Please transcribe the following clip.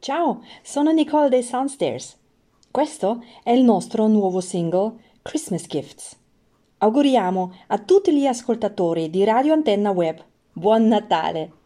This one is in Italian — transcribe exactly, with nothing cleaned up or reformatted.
Ciao, sono Nicole dei Soundstairs. Questo è il nostro nuovo singolo Christmas Gifts. Auguriamo a tutti gli ascoltatori di Radio Antenna Web buon Natale!